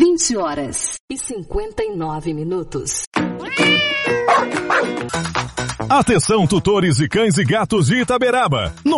20h59. Atenção, tutores de cães e gatos de Itaberaba. No